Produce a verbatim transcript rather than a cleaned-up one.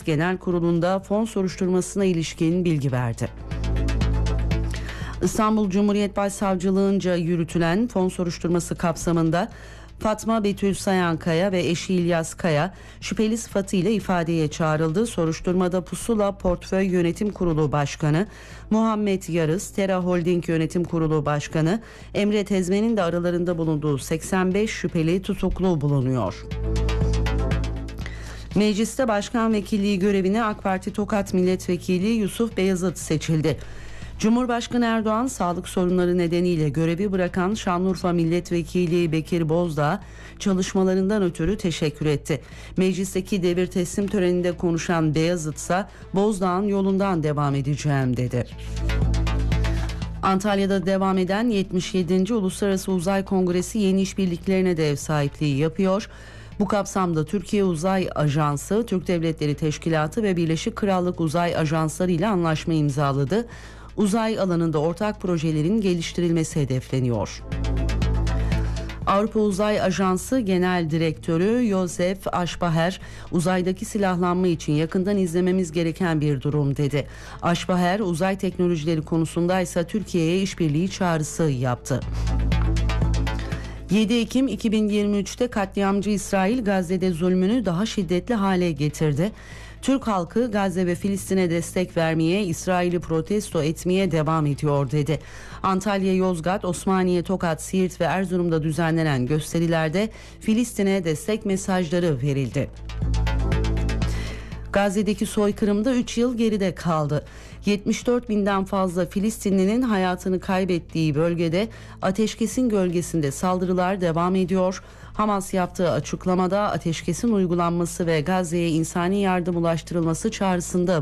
Meclis Genel Kurulu'nda fon soruşturmasına ilişkin bilgi verdi. İstanbul Cumhuriyet Başsavcılığınca yürütülen fon soruşturması kapsamında Fatma Betül Sayankaya ve eşi İlyas Kaya şüpheli sıfatıyla ifadeye çağrıldı. Soruşturmada Pusula Portföy Yönetim Kurulu Başkanı Muhammed Yarız, Tera Holding Yönetim Kurulu Başkanı Emre Tezmen'in de aralarında bulunduğu seksen beş şüpheli tutuklu bulunuyor. Mecliste başkan vekilliği görevine AK Parti Tokat Milletvekili Yusuf Beyazıt seçildi. Cumhurbaşkanı Erdoğan sağlık sorunları nedeniyle görevi bırakan Şanlıurfa Milletvekili Bekir Bozdağ çalışmalarından ötürü teşekkür etti. Meclisteki devir teslim töreninde konuşan Beyazıt ise Bozdağ'ın yolundan devam edeceğim dedi. Antalya'da devam eden yetmiş yedinci Uluslararası Uzay Kongresi yeni işbirliklerine de ev sahipliği yapıyor. Bu kapsamda Türkiye Uzay Ajansı, Türk Devletleri Teşkilatı ve Birleşik Krallık Uzay Ajansları ile anlaşma imzaladı. Uzay alanında ortak projelerin geliştirilmesi hedefleniyor. Avrupa Uzay Ajansı Genel Direktörü Josef Aschbacher, uzaydaki silahlanma için yakından izlememiz gereken bir durum dedi. Aschbacher, uzay teknolojileri konusunda ise Türkiye'ye işbirliği çağrısı yaptı. yedi Ekim iki bin yirmi üçte katliamcı İsrail Gazze'de zulmünü daha şiddetli hale getirdi. Türk halkı Gazze ve Filistin'e destek vermeye, İsrail'i protesto etmeye devam ediyor dedi. Antalya, Yozgat, Osmaniye, Tokat, Siirt ve Erzurum'da düzenlenen gösterilerde Filistin'e destek mesajları verildi. Gazze'deki soykırımda üç yıl geride kaldı. yetmiş dört binden fazla Filistinlinin hayatını kaybettiği bölgede ateşkesin gölgesinde saldırılar devam ediyor. Hamas yaptığı açıklamada ateşkesin uygulanması ve Gazze'ye insani yardım ulaştırılması çağrısında